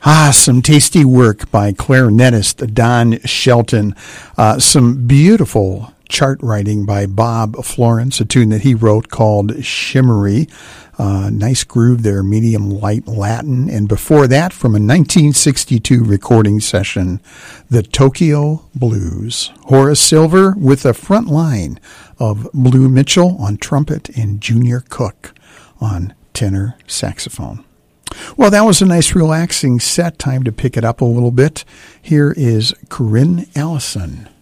Some tasty work by clarinetist Don Shelton. Some beautiful chart writing by Bob Florence, a tune that he wrote called Shimmery. Nice groove there, medium light Latin. And before that, from a 1962 recording session, the Tokyo Blues. Horace Silver with a front line of Blue Mitchell on trumpet and Junior Cook on tenor saxophone. Well, that was a nice relaxing set. Time to pick it up a little bit. Here is Corinne Allison.